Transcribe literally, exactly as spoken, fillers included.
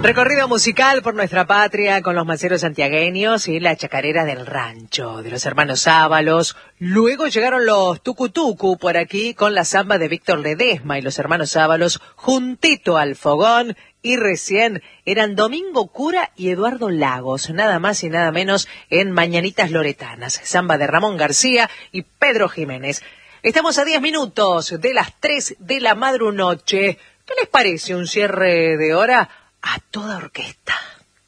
Recorrido musical por nuestra patria con los maceros santiagueños y la chacarera del rancho de los hermanos Ábalos. Luego llegaron los tucutucu por aquí con la samba de Víctor Ledesma y los hermanos Ábalos juntito al fogón. Y recién eran Domingo Cura y Eduardo Lagos, nada más y nada menos en Mañanitas Loretanas, samba de Ramón García y Pedro Jiménez. Estamos a diez minutos de las tres de la madrunoche. ¿Qué les parece un cierre de hora a toda orquesta?